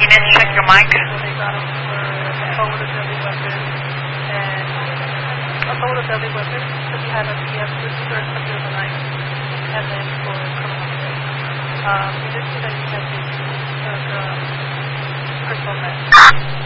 Eunice, check your mic. So they got him for assault with a deadly weapon and assault with a deadly weapon because he had this threat under the knife, and then for criminal mistakes. We did see that he had the crystal meth.